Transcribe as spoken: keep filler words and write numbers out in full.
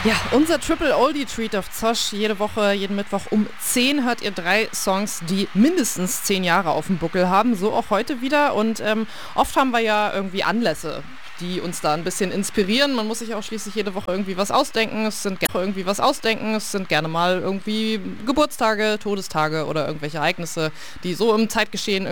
Ja, unser Triple Oldie Treat auf Zosch. Jede Woche, jeden Mittwoch um zehn hört ihr drei Songs, die mindestens zehn Jahre auf dem Buckel haben. So auch heute wieder. Und ähm, oft haben wir ja irgendwie Anlässe, die uns da ein bisschen inspirieren. Man muss sich auch schließlich jede Woche irgendwie was ausdenken. Es sind gerne irgendwie was ausdenken. Es sind gerne mal irgendwie Geburtstage, Todestage oder irgendwelche Ereignisse, die so im Zeitgeschehen